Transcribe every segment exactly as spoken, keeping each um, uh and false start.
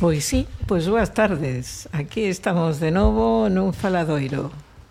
Pois sí, pois boas tardes. Aquí estamos de novo nun faladoiro.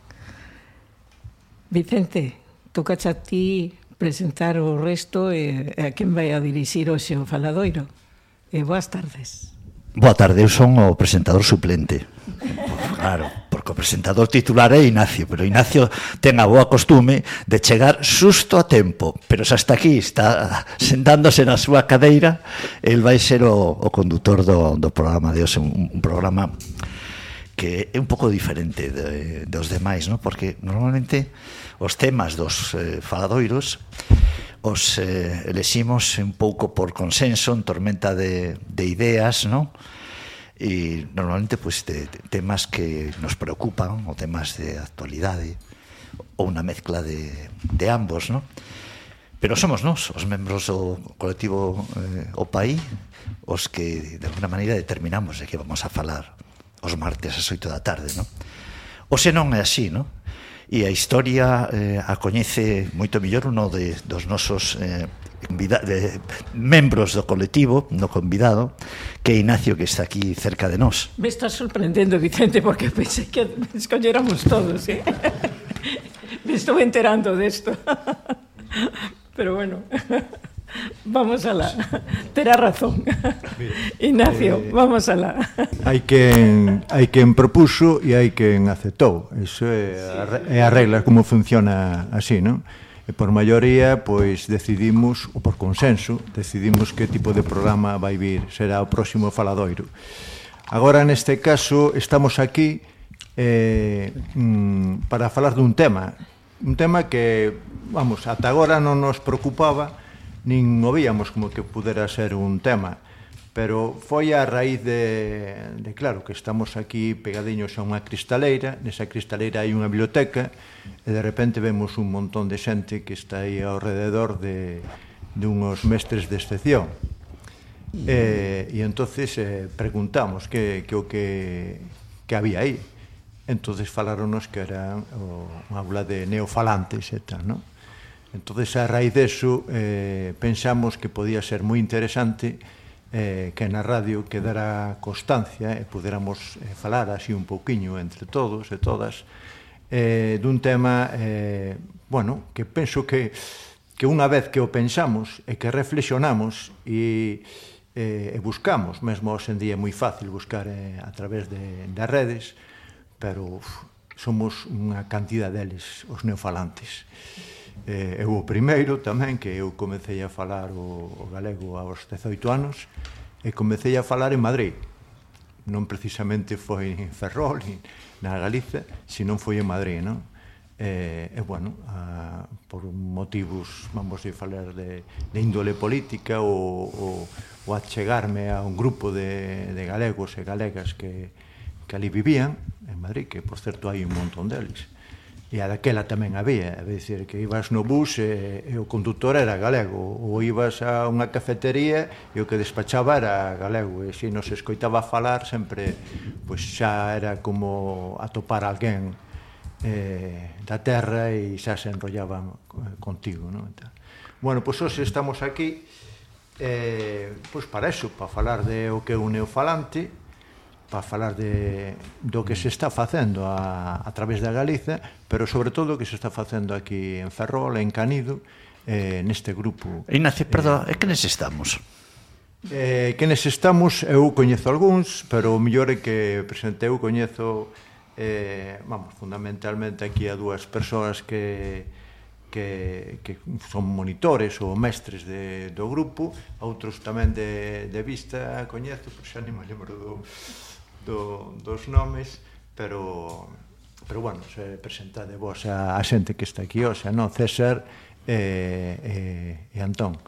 Vicente, tocache a ti presentar o resto e a quen vai a dirixir hoxe o faladoiro. E boas tardes. Boa tarde, eu son o presentador suplente. Claro, porque o presentador titular é Ignacio, pero Ignacio ten a boa costume de chegar xusto a tempo, pero se hasta aquí está sentándose na súa cadeira, el vai ser o, o condutor do, do programa de hoxe, un, un programa que é un pouco diferente de, dos demais, ¿no? Porque normalmente os temas dos eh, faladoiros os eh, eleximos un pouco por consenso, en tormenta de, de ideas, ¿no? E normalmente pues, de, de temas que nos preocupan, ou temas de actualidade, ou unha mezcla de, de ambos, ¿no? Pero somos nós, os membros do colectivo eh, O País, os que de alguna maneira determinamos de que vamos a falar os martes ás oito da tarde, ¿no? O se non é así, ¿no? E a historia eh, a coñece moito mellor uno de, dos nosos eh, convida, de, membros do colectivo, no convidado, que é Ignacio, que está aquí cerca de nós. Me estás sorprendendo, Vicente, porque pensei que escolléramos todos, ¿eh? Me estou enterando desto. Pero bueno, vamos alá. Terá razón. Ignacio, eh, vamos alá. Hai quen, hai quen propuso e hai quen aceptou. Iso é a, é a regla como funciona así, non? E por maioría, pois, decidimos, ou por consenso, decidimos que tipo de programa vai vir, será o próximo faladoiro. Agora, neste caso, estamos aquí eh, mm, para falar dun tema, un tema que, vamos, ata agora non nos preocupaba, nin o víamos como que pudera ser un tema, pero foi a raíz de, de claro, que estamos aquí pegadiños a unha cristaleira, nesa cristaleira hai unha biblioteca, e de repente vemos un montón de xente que está aí ao rededor de, de unhos mestres de excepción. E, e entonces eh, preguntamos que, que o que, que había aí. Entonces falaronos que era o, unha aula de neofalantes e tal, non? Entonces, a raíz deso, eh, pensamos que podía ser moi interesante eh, que na radio quedara constancia e puderamos eh, falar así un pouquiño entre todos e todas eh, dun tema, eh, bueno, que penso que, que unha vez que o pensamos e que reflexionamos e, eh, e buscamos, mesmo hoxe en día é moi fácil buscar eh, a través de, das redes, pero uf, somos unha cantidad deles, os neofalantes. Eh, eu o primeiro tamén, que eu comecei a falar o, o galego aos dezoito anos e comecei a falar en Madrid, non precisamente foi en Ferrol na Galiza, senón foi en Madrid, non? E, e bueno, a, por motivos, vamos a falar de, de índole política ou, ou, ou achegarme a un grupo de, de galegos e galegas que, que ali vivían en Madrid, que por certo hai un montón deles. E a daquela tamén había, é dicir, que ibas no bus e, e o conductor era galego, ou ibas a unha cafetería e o que despachaba era galego, e se nos escoitaba falar sempre, pois xa era como atopar alguén eh, da terra e xa se enrollaba contigo, non? Bueno, pois hoxe estamos aquí eh, pois para eso, para falar de o que é un neofalante, para falar de, do que se está facendo a, a través da Galiza, pero sobre todo o que se está facendo aquí en Ferrol, en Canido, eh, neste grupo. Ignacio, perdón, eh, é que nes estamos? Eh, que nes estamos, eu coñezo algúns, pero o mellor é que presente eu coñezo, eh, vamos, fundamentalmente aquí a dúas persoas que, que, que son monitores ou mestres de, do grupo, outros tamén de, de vista coñezo, pois xa nem me lembro do... Do, dos nomes, pero pero bueno, se presentade vos a, a xente que está aquí hoxe, non? César e, e, e Antón.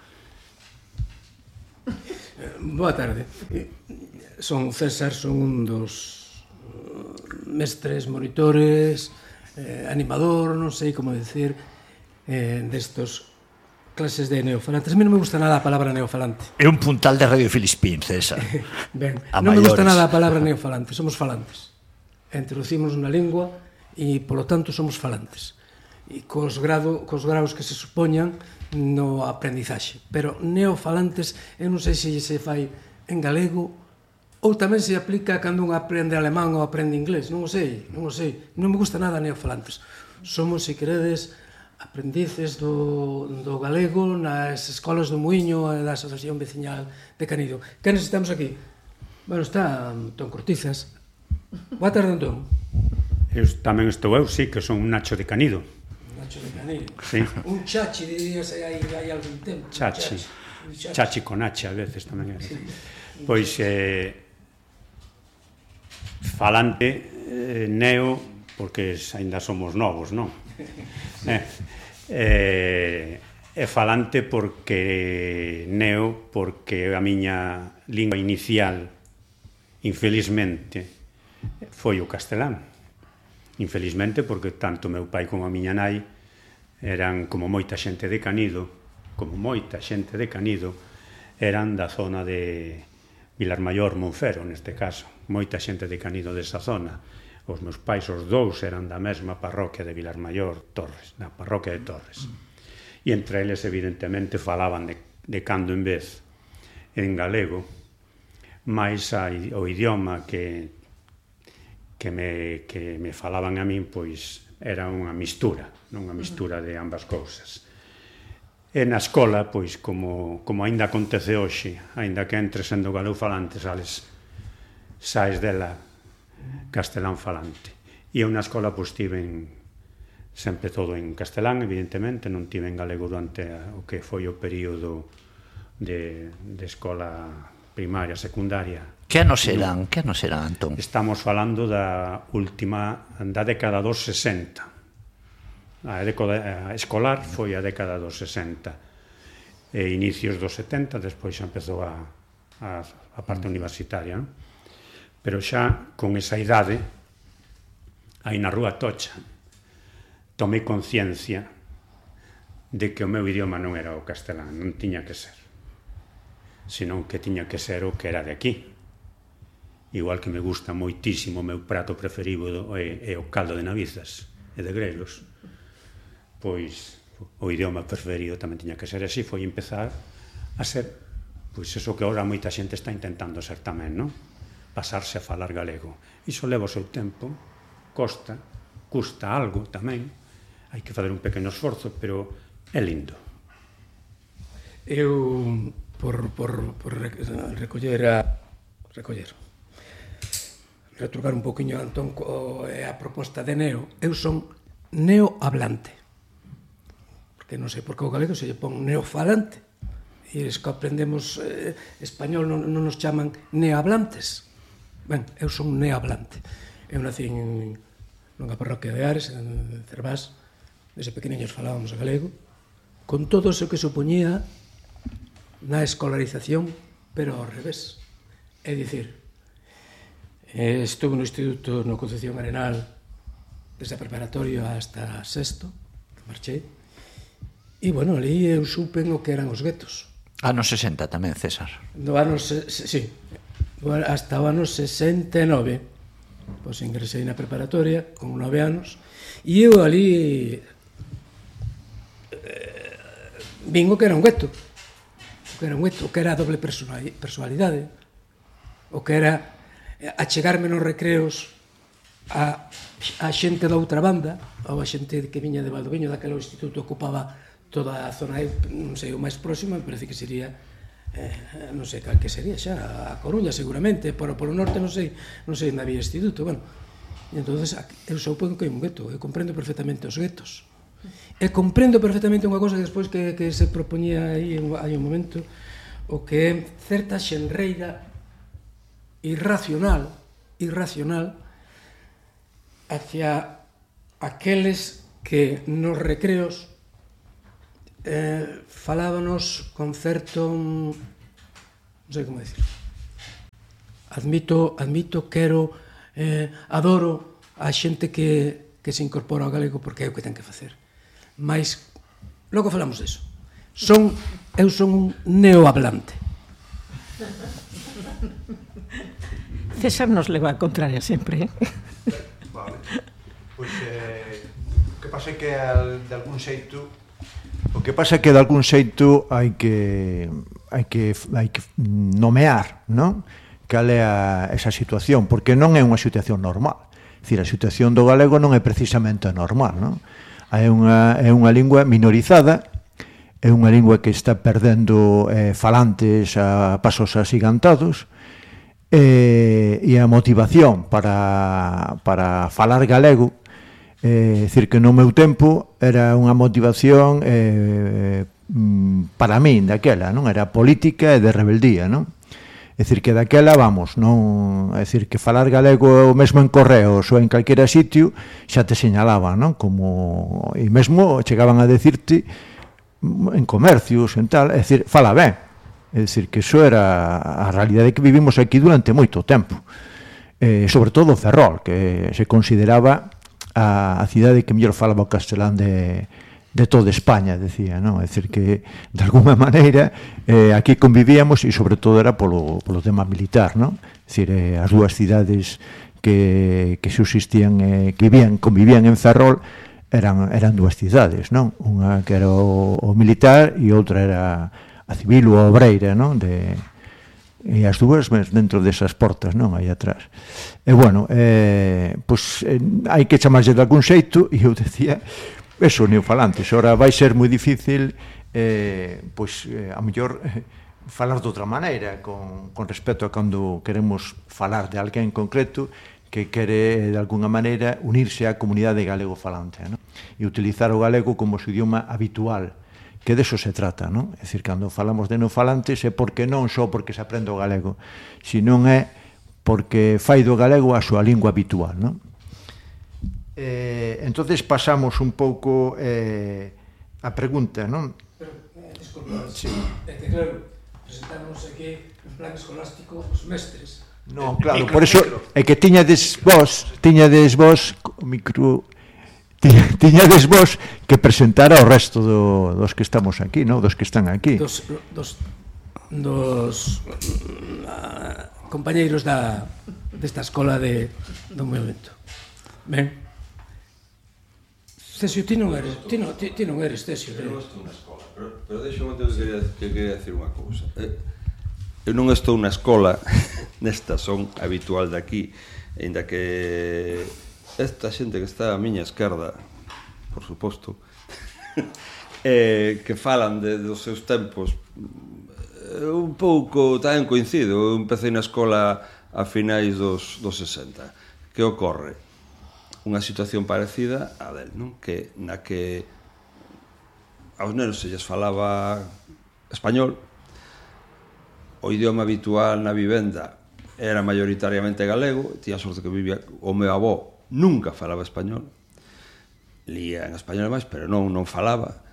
Boa tarde. Son César, son un dos mestres, monitores, eh, animador, non sei como decir, eh, destos clases de neofalantes. A mí non me gusta nada a palabra neofalante. É un puntal de Radio Filispín, César. Ben, non me gusta nada a palabra neofalante, somos falantes. Introducimos na lingua e, polo tanto, somos falantes. E cos, grado, cos graus que se supoñan no aprendizaxe. Pero neofalantes, eu non sei se se fai en galego Ou tamén se aplica cando un aprende alemán ou aprende inglés, non o sei, non o sei. Non me gusta nada neofalantes. Somos, se queredes, aprendices do, do galego nas escolas do Muiño e da Asociación Veciñal de Canido. Quenes estamos aquí? Bueno, está Antón Cortizas. Boa tarde, Antón. Eu tamén estou eu, sí, que son un Nacho de Canido. Nacho de Canido. Sí. Un chachi, dirías, hai, hai algún tempo. Chachi. Chachi, chachi con H, a veces tamén era. Sí. Pois, eh, falante, eh, neo, porque aínda somos novos, non? Eh, eh, é falante porque neo, porque a miña lingua inicial, infelizmente, foi o castelán. Infelizmente, porque tanto meu pai como a miña nai eran, como moita xente de Canido, como moita xente de Canido, eran da zona de Vilarmaior, Monfero, neste caso. Moita xente de Canido desa zona. Os meus pais, os dous, eran da mesma parroquia de Vilarmaior, Torres, na parroquia de Torres. E entre eles, evidentemente, falaban de, de cando en vez en galego, máis o idioma que, que, me, que me falaban a min, pois, era unha mistura, non unha mistura de ambas cousas. E na escola, pois, como, como ainda acontece hoxe, ainda que entres sendo galego falante, sales, saes dela castelán falante. E eu na escola, pois, tiven sempre todo en castelán, evidentemente, non tiven galego durante o que foi o período de, de escola primaria, secundaria. Que anos eran, que anos eran, Antón? Estamos falando da última, da década dos sesenta. A década escolar foi a década dos sesenta. E inicios dos setenta, despois xa empezou a, a, a parte universitaria, non? Pero xa con esa idade, aí na Rúa Tocha, tomei conciencia de que o meu idioma non era o castelán, non tiña que ser, senón que tiña que ser o que era de aquí. Igual que me gusta moitísimo o meu prato preferido é, é o caldo de navizas e de grelos, pois o idioma preferido tamén tiña que ser así. Foi empezar a ser, pois eso que agora moita xente está intentando ser tamén, non? Pasarse a falar galego. Iso leva o seu tempo, costa, custa algo tamén, hai que fazer un pequeno esforzo, pero é lindo. Eu, por, por, por recoller a recoller retrucar un poquinho a Antón a proposta de neo, eu son neohablante, porque non sei por que o galego se lle pon neofalante, e es que aprendemos eh, español non, non nos chaman neohablantes. Ben, eu son neohablante. Eu nací en nunha parroquia de Ares, en Cervás. Desde pequeniños falábamos galego, con todo o que supoñía na escolarización, pero ao revés. É dicir, estuve no instituto no Concepción Arenal desde a preparatoria hasta sexto, que marchei, e, bueno, ali eu supen o que eran os guetos. Anos sesenta tamén, César. Do ano, sí, hasta o ano sesenta e nove, pois ingresei na preparatoria con nove anos, e eu ali eh, vin o que era un gueto, o que era un gueto, o que era a doble personalidade, o que era achegarme nos recreos a, a xente da outra banda, ou a xente que viña de Valdoviño, daquele instituto ocupaba toda a zona, non sei, o máis próximo, me parece que sería, eh, non sei cal que sería xa, a Coruña seguramente, pero polo norte non sei, non sei onde había instituto, bueno, e entonces eu supongo que é un gueto, eu comprendo perfectamente os guetos, e comprendo perfectamente unha cosa que despois que, que se propoñía aí, hai un momento, o que é certa xenreira irracional, irracional, hacia aqueles que nos recreos eh, falábanos con certo, non sei como decir, admito, admito, quero, eh, adoro a xente que, que se incorpora ao galego porque é o que ten que facer, mas logo falamos deso. Son, eu son un neohablante. César nos leva a contraria sempre, eh? Vale. Pois eh, o que pasa é que al, de algún xeito o que pasa é que de algún xeito hai que hai que hai que nomear, non? cal é a, esa situación, porque non é unha situación normal. É dicir, a situación do galego non é precisamente normal, non? É unha, é unha lingua minorizada, é unha lingua que está perdendo eh, falantes a pasos asigantados, eh, e a motivación para, para falar galego, é eh, dicir, que no meu tempo era unha motivación eh, para min daquela, non? Era política e de rebeldía, non? É dicir, que daquela, vamos, non, é dicir, que falar galego o mesmo en correos ou en calquera sitio xa te señalaban, non? Como, e mesmo chegaban a decirte en comercios, en tal, é dicir, fala ben. É dicir, que iso era a realidade que vivimos aquí durante moito tempo. Eh, sobre todo Ferrol, que se consideraba a, a cidade que mellor falaba o castelán de de toda España, decía, non? É dicir, que de alguma maneira eh, aquí convivíamos e sobre todo era polo, polo tema militar, non? É dicir, eh, as dúas cidades que, que subsistían, eh, que vivían, convivían en Ferrol eran, eran dúas cidades, non? Unha que era o, o militar e outra era a civil ou a obreira, non? De, e as dúas dentro desas portas, non? Aí atrás. E bueno, eh, pois eh, hai que chamarlle de algún xeito, e eu decía, eso, neofalantes. Ora vai ser moi difícil eh, pois, eh, a mellor eh, falar de outra maneira con, con respecto a cando queremos falar de alguén en concreto que quere de alguna maneira unirse á comunidade galego-falante, non? E utilizar o galego como o idioma habitual, que deso se trata, non? É dicir, cando falamos de neofalantes é porque non só porque se aprende o galego, senón é porque fai do galego a súa lingua habitual, non? Eh, entonces pasamos un pouco eh, a pregunta, non? Pero, eh, disculpa, sí. É que claro, presentamos aquí en plan escolástico os mestres. Non, claro, por eso é que tiñades vos, tiñades vos o micro, tiñades vos que presentar ao resto do, dos que estamos aquí, non? Dos que están aquí. Dos, dos, dos uh, compañeiros da desta escola de do movimento. Ben. Cesio, ti non eres, ti non, ti, ti non eres Cesio. Eu non estou na escola, pero, pero deixo un momento que quería, que quería decir unha cousa. Eu non estou na escola, nesta son habitual de aquí, ainda que esta xente que está a miña esquerda, por suposto, eh, que falan de, dos seus tempos, un pouco tamén coincido. Eu empecé na escola a finais dos, dos sesenta. Que ocorre? Unha situación parecida a del, non? Que na que aos nenos se lles falaba español, o idioma habitual na vivenda era maioritariamente galego, tía sorte que vivía, o meu avó nunca falaba español, lía en español máis, pero non non falaba.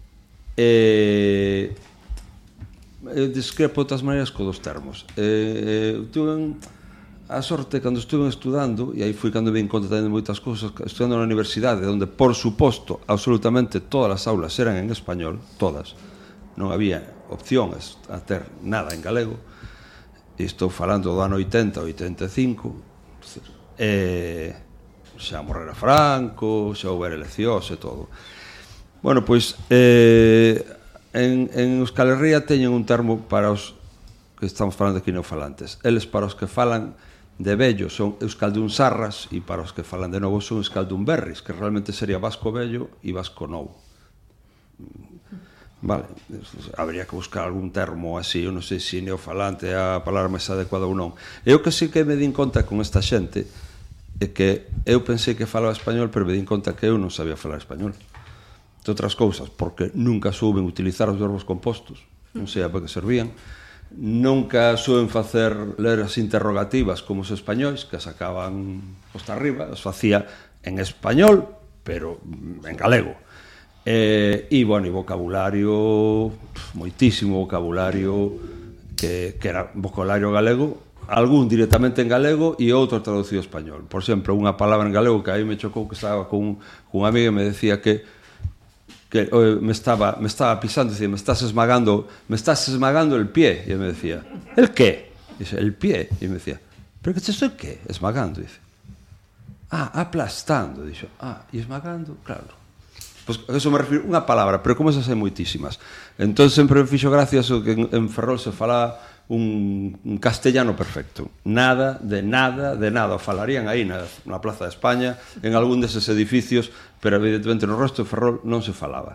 E eu discrepo de outras maneiras co dos termos. E, eu tuve a sorte cando estuve estudando, e aí foi cando vin conta tamén de moitas cousas, estudando na universidade, onde, por suposto, absolutamente todas as aulas eran en español, todas, non había opcións a ter nada en galego, e estou falando do ano oitenta, oitenta e cinco, e xa morrera Franco, xa houbera eleccións e todo. Bueno, pois, eh, en, en Euskal Herria teñen un termo para os que estamos falando aquí neofalantes. Eles para os que falan de vello son euskaldunsarras e para os que falan de novo son euskaldunberris, que realmente sería vasco vello e vasco novo. Vale, habría que buscar algún termo así, eu non sei se neofalante é a palabra máis adecuada ou non. Eu que sí que me din conta con esta xente é que eu pensei que falaba español, pero me din conta que eu non sabía falar español. De outras cousas, porque nunca souben utilizar os verbos compostos, non sei a para que servían. Nunca suben facer ler as interrogativas como os españois, que sacaban posta arriba, os facía en español, pero en galego. E, e bueno, e vocabulario, moitísimo vocabulario, que, que era vocabulario galego, algún directamente en galego e outro traducido a español. Por exemplo, unha palabra en galego que aí me chocou, que estaba con, con unha amiga e me decía que que eh, me estaba me estaba pisando, decía, me estás esmagando, me estás esmagando el pie, y él me decía, ¿el qué? Dice, el pie, y me decía, ¿pero qué te estoy qué? Esmagando, dice. Ah, aplastando, dice. Ah, y esmagando, claro. Pues a eso me refiro, unha palabra, pero como esas hai moitísimas. Entón sempre me fixo gracia eso que en, en Ferrol se fala un, un castellano perfecto. Nada, de nada, de nada. O falarían aí na, na Plaza de España, en algún deses edificios, pero evidentemente no resto de Ferrol non se falaba.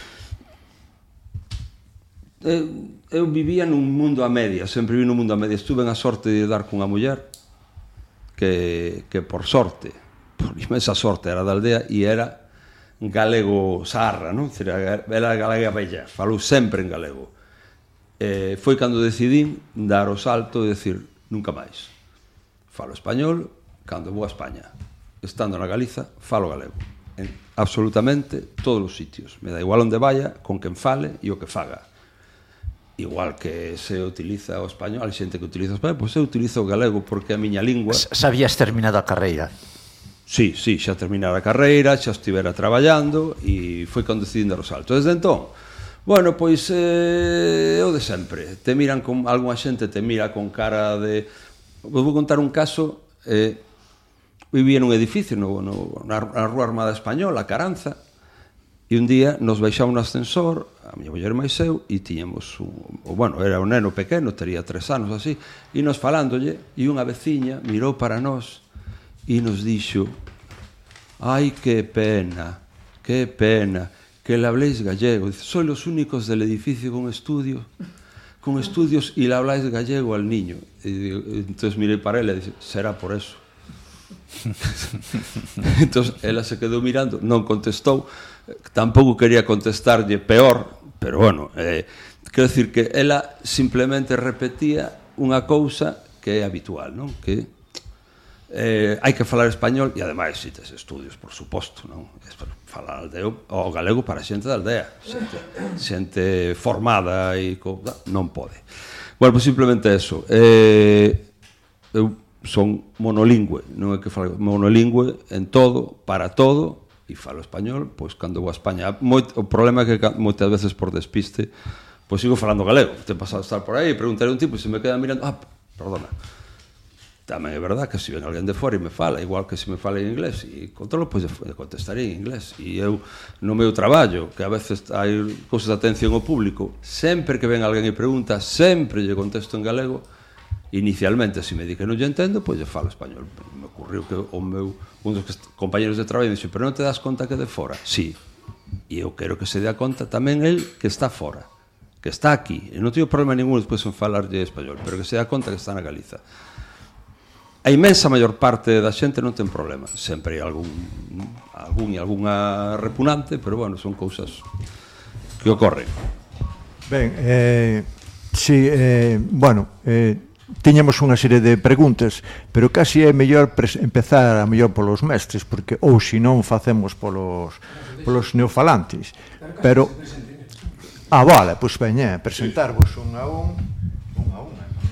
Eu, eu vivía nun mundo a media, sempre vi nun mundo a media. Estuve na sorte de dar cunha muller que, que por sorte, por inmensa sorte, era da aldea e era galego sarra, non? Era galega bella, falou sempre en galego. Eh, foi cando decidín dar o salto e decir, nunca máis. Falo español, cando vou a España. Estando na Galiza, falo galego. En absolutamente todos os sitios. Me dá igual onde vaya, con quen fale e o que faga. Igual que se utiliza o español, hai xente que utiliza o español, pois eu utilizo o galego porque a miña lingua... Sabías terminado a carreira? Sí, sí, xa terminara a carreira, xa estivera traballando e foi cando decidín dar o salto. Desde entón, bueno, pois eh, eu de sempre. Te miran con algunha xente te mira con cara de... Vos vou contar un caso. Eh, vivía nun edificio no, no, na, na Rúa Armada Española, a Caranza, e un día nos baixamos no ascensor, a miña muller máis eu, e tiñamos un, bueno, era un neno pequeno, tería tres anos así, e nos falándolle, e unha veciña mirou para nós e nos dixo: ai, que pena, que pena que le habléis gallego. Dice, sois los únicos del edificio con estudio, con estudios y le habláis gallego al niño. Y digo, entonces miré para él e dije, será por eso. Entonces ela se quedou mirando, non contestou, tampouco quería contestarlle peor, pero bueno, eh, quero decir que ela simplemente repetía unha cousa que é habitual, non? Que eh, hai que falar español e ademais si tes estudios, por suposto, non? Falar aldeo, o galego para xente da aldea, xente, xente formada e co, non pode. Bueno, pues simplemente eso. Eh, eu son monolingüe, non é que falo monolingüe en todo, para todo, e falo español, pois cando vou a España. Moit, o problema é que moitas veces por despiste, pois sigo falando galego. Te he pasado a estar por aí e preguntaré a un tipo e se me queda mirando, ah, perdona. Tamén é verdad que se ven alguén de fora e me fala, igual que se me fala en inglés e controlo, pois contestaré en inglés. E eu, no meu traballo, que a veces hai cousas de atención ao público, sempre que ven alguén e pregunta, sempre lle contesto en galego. Inicialmente, se me di que non lle entendo, pois lle falo español. Me ocurriu que o meu, un dos compañeros de traballo me dixo, pero non te das conta que de fora? Sí, e eu quero que se dea conta tamén el que está fora, que está aquí, e non teño problema ningún despois en falarlle español, pero que se dea conta que está na Galiza. A inmensa maior parte da xente non ten problema. Sempre hai algún, algún e algunha repugnante, pero bueno, son cousas que ocorren. Ben, eh, sí, eh, bueno, eh, tiñamos unha serie de preguntas, pero casi é mellor empezar a mellor polos mestres, porque ou se non facemos polos, polos neofalantes. Pero, ah, vale, pois veña, presentarvos un a un, un a un.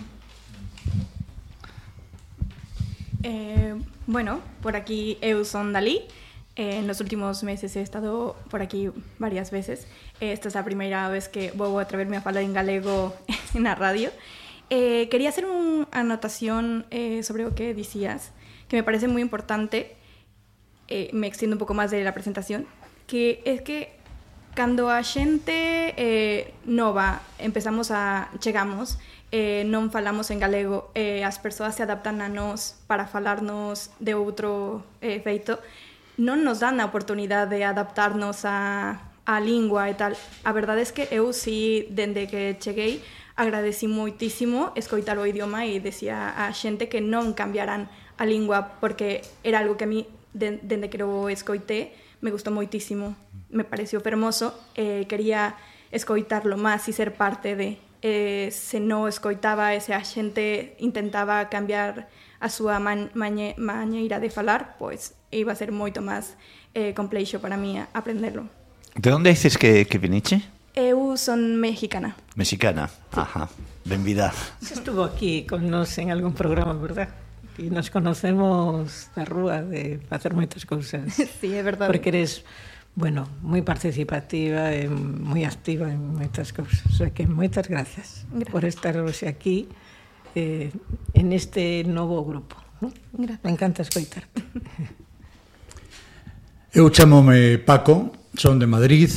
Eh, bueno, por aquí eu son Dalí. Eh, en los últimos meses he estado por aquí varias veces. Eh, esta es a primeira vez que vou atreverme a falar en galego na radio. Eh, quería hacer unha anotación eh, sobre o que dicías, que me parece moi importante. Eh, me extiendo un pouco máis de la presentación, que es que cando a xente eh, nova empezamos a chegamos, eh, non falamos en galego, eh, as persoas se adaptan a nós para falarnos de outro eh, feito, non nos dan a oportunidade de adaptarnos a, a lingua e tal. A verdade é que eu si, dende que cheguei, agradeci moitísimo escoitar o idioma e decía a xente que non cambiaran a lingua, porque era algo que a mí, de, dende que o escoité, me gustou moitísimo, me pareció fermoso, eh, quería escoitarlo máis e ser parte de... Eh, se non escoitaba e se a xente intentaba cambiar a súa man, mañe, mañeira de falar, pois iba a ser moito máis eh, complexo para mí aprendelo. De onde dices que, que viniche? Eu son mexicana. Mexicana, sí. Ajá, benvida. Estuvo aquí con nos en algún programa, verdad? E nos conocemos da rúa de facer moitas cousas. Sí, é verdade. Porque eres... Bueno, moi participativa e moi activa en moitas cousas. O sea que moitas gracias, gracias. Por estar hoxe aquí eh, en este novo grupo, ¿no? Me encanta escoitarte. Eu chamome Paco, son de Madrid,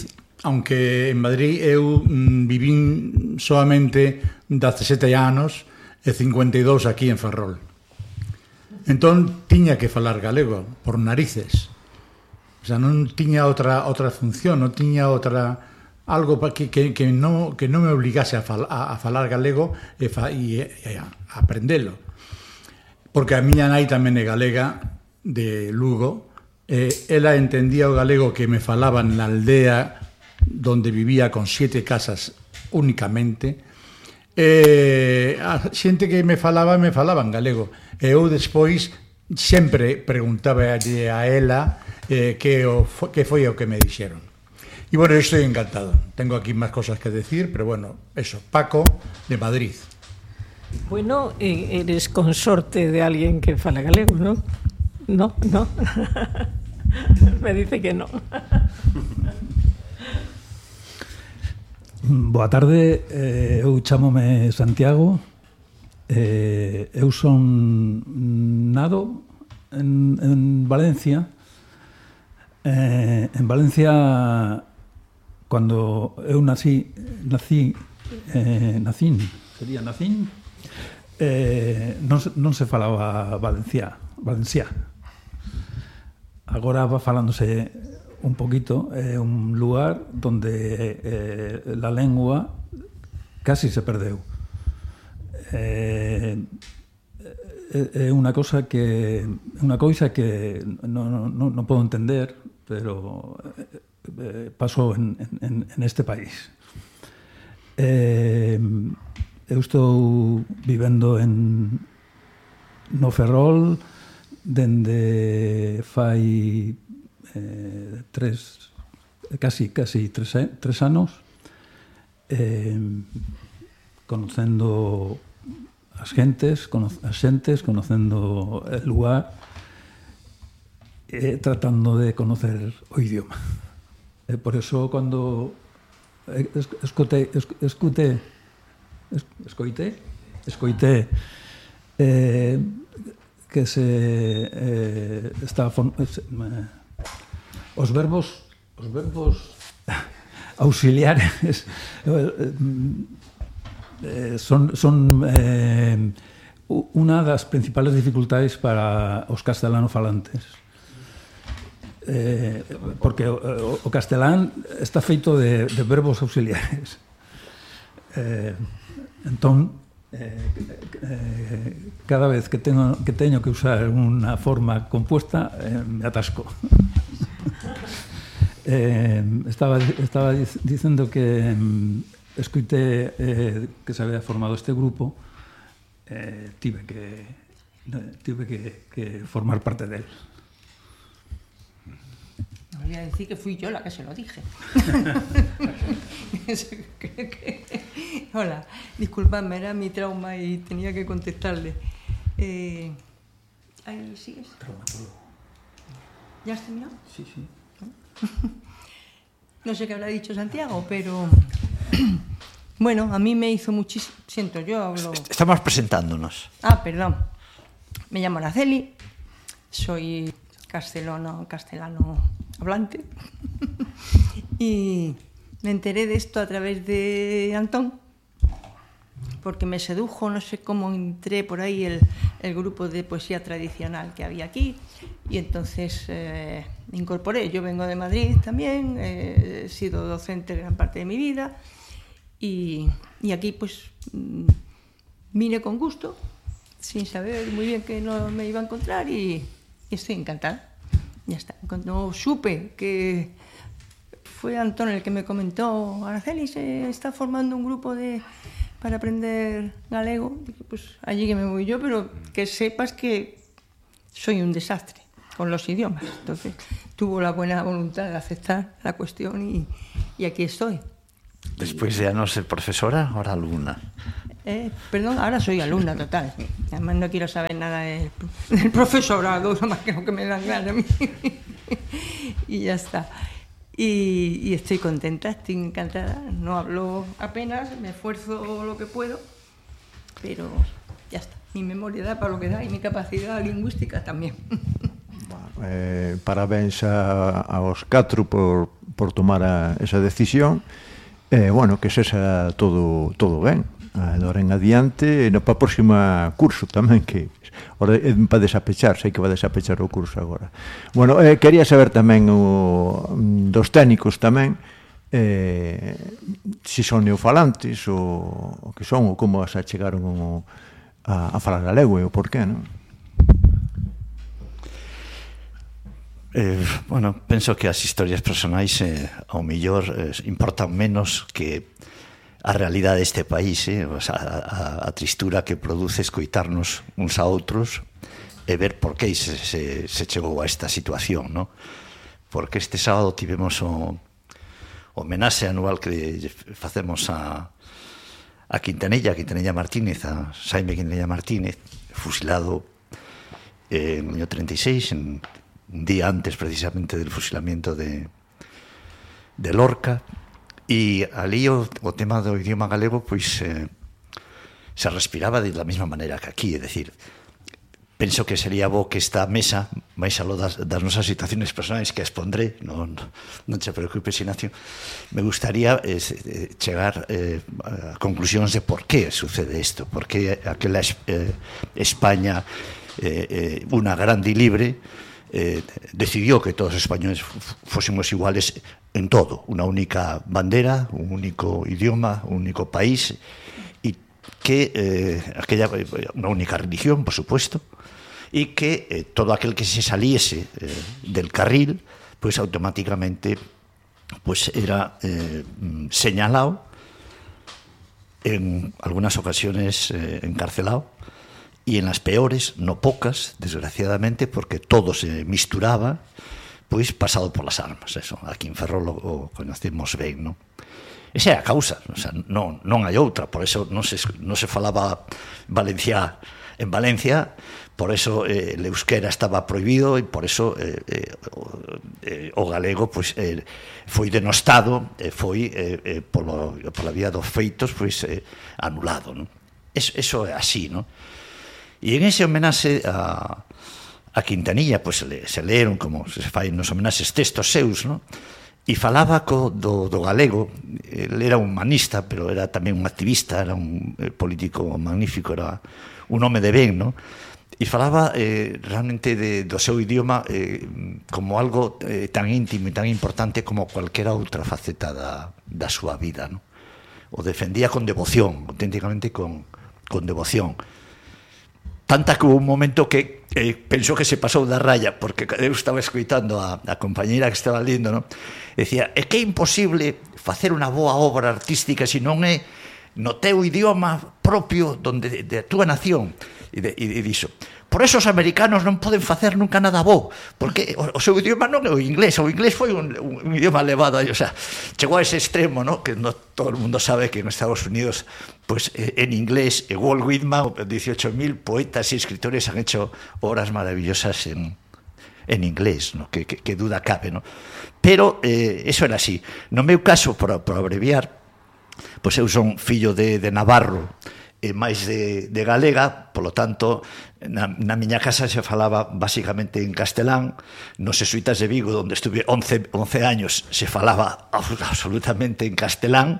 aunque en Madrid eu mm, vivín solamente dezasete anos e cincuenta e dous aquí en Ferrol. Entón, tiña que falar galego, por narices. O sea, non tiña outra outra función, non tiña outra algo pa que, que, que, non, que non me obligase a, fal, a, a falar galego e, fa, e, e a aprendelo. Porque a miña nai tamén é galega, de Lugo, e ela entendía o galego que me falaban na aldea donde vivía con siete casas únicamente. E a xente que me falaba, me falaba en galego. E eu despois sempre preguntaba a ela eh, que, o, que foi o que me dixeron. Y bueno, estoy encantado. Tengo aquí más cosas que decir, pero bueno, eso, Paco, de Madrid. Bueno, eres consorte de alguien que fala galego, ¿no? No, no. Me dice que no. Boa tarde, eh, eu chámome Santiago. Eh, eu son nado en, en Valencia. Eh, en Valencia, cuando eu nací, nací, eh, nacín, sería nacín, eh, non, non se falaba valenciá, valenciá. Agora va falándose un poquito, é eh, un lugar donde eh, la lengua casi se perdeu. Eh, é unha cosa que unha coisa que non, non, non podo entender, pero eh, pasou en, en, en este país. Eh, eu estou vivendo en no Ferrol dende fai eh, tres casi casi tres, tres anos, eh, conocendo as gentes, as xentes, conocendo el lugar, e tratando de conocer o idioma. E por eso, cando escutei, escutei, escoitei, escoitei eh, que se eh, está eh, os verbos os verbos auxiliares eh, son, son eh, unha das principales dificultades para os castelanofalantes. Eh, porque o, o castelán está feito de, de verbos auxiliares. Eh, entón, eh, eh, cada vez que teño, que teño que usar unha forma compuesta, eh, me atasco. eh, estaba, estaba dicendo que eh, escuité eh, que se había formado este grupo, eh, tive que tive que, que formar parte del. Voy a decir que fui yo la que se lo dije. Hola, disculpadme, era mi trauma y tenía que contestarle. Eh, ¿Ahí sigues? Traumatólogo. ¿Ya has terminado? Sí, sí. No sé qué habrá dicho Santiago, pero bueno, a mí me hizo muchísimo. Siento, yo hablo. Estamos presentándonos. Ah, perdón. Me llamo Araceli, soy castellano, castellano hablante y me enteré de esto a través de Antón, porque me sedujo, no sé cómo entré por ahí el, el grupo de poesía tradicional que había aquí y entonces eh, me incorporé. Yo vengo de Madrid también, eh, he sido docente gran parte de mi vida y, y aquí pues vine con gusto, sin saber muy bien que no me iba a encontrar y, y estoy encantada. Ya está. Cuando supe que fue Antón el que me comentó, Araceli se está formando un grupo de para aprender galego, dije, pues allí que me voy yo, pero que sepas que soy un desastre con los idiomas. Entonces tuvo la buena voluntad de aceptar la cuestión y, y aquí estoy. Después ya no ser profesora, ahora alumna. Eh, perdón, ahora soy alumna total. Además no quiero saber nada del, del profesorado, más que lo que me dan ganas a mí. Y ya está. Y, y estoy contenta, estoy encantada. No hablo apenas, me esfuerzo lo que puedo, pero ya está. Mi memoria da para lo que da y mi capacidad lingüística también. Eh, parabéns a, aos catro por, por tomar a, esa decisión, e, bueno, que sexa todo, todo ben. Agora en adiante, no para o próximo curso tamén, que ora é para desapechar, sei que va a desapechar o curso agora. Bueno, eh, quería saber tamén o, dos técnicos tamén, eh, se son neofalantes ou o que son, ou como se chegaron o, a, a falar galego e o porqué, non? Eh, bueno, penso que as historias personais eh, ao millor eh, importan menos que a realidade deste país, eh? O sea, a, a tristura que produce escoitarnos uns a outros e ver por que se, se, se chegou a esta situación, no? Porque este sábado tivemos o homenaxe anual que facemos a, a Quintanilla, a Quintanilla Martínez, a Xaime Quintanilla Martínez, fusilado eh, en el año treinta y seis, en un día antes precisamente del fusilamiento de, de Lorca, e ali o, o tema do idioma galego pois eh, se respiraba de la mesma maneira que aquí, é dicir, penso que sería bo que esta mesa, máis aló das, das nosas situaciones personais que expondré, non, non te preocupes, Ignacio, me gustaría eh, chegar eh, a conclusións de por que sucede isto, por que aquela eh, España eh, eh, unha grande e libre eh, decidió que todos os españoles fósemos iguales en todo, unha única bandera, un único idioma, un único país, e que eh, aquella unha única religión, por supuesto, e que eh, todo aquel que se saliese eh, del carril, pues automáticamente pues era eh, señalado, en algunas ocasiones eh, encarcelado, y en las peores, no pocas, desgraciadamente, porque todo se misturaba, pois pasado por las armas, eso, aquí en Ferrol o conocemos ben, non? Esa é a causa, o sea, non, non hai outra, por eso non se, non se falaba Valencia en Valencia, por eso eh, el euskera estaba prohibido e por eso eh, eh, o, eh, o galego pois, eh, foi denostado, eh, foi eh, eh, polo, pola vía dos feitos pois, eh, anulado, non? Es, eso é así, non? E en ese homenaxe a, a Quintanilla, pues, se, se leeron, como se fai nos homenaxes, textos seus, no? E falaba co, do, do galego. Él era un humanista, pero era tamén un activista, era un eh, político magnífico, era un home de ben, no? E falaba eh, realmente de, do seu idioma eh, como algo eh, tan íntimo e tan importante como cualquera outra faceta da, da súa vida, no? O defendía con devoción, auténticamente con, con devoción. Tanta que hubo un momento que eh, pensou que se pasou da raya, porque eu estaba escoitando a, a compañeira que estaba lendo, no? Decía, é que é imposible facer unha boa obra artística se non é no teu idioma propio donde, de, de túa nación. E, de, e, e dixo, por eso os americanos non poden facer nunca nada bo, porque o, o seu idioma non é o inglés, o inglés foi un, un, un idioma elevado, o sea, chegou a ese extremo, no? Que no todo o mundo sabe que en Estados Unidos, pues en inglés, e Walt Whitman, dieciocho mil poetas e escritores han hecho obras maravillosas en, en inglés, no? que, que, que duda cabe, no? Pero eh, eso era así. No meu caso, por, por abreviar, pues eu son fillo de, de Navarro, e máis de, de galega, polo tanto, na, na miña casa se falaba basicamente en castelán, nos jesuitas de Vigo, onde estuve once, once años, se falaba absolutamente en castelán,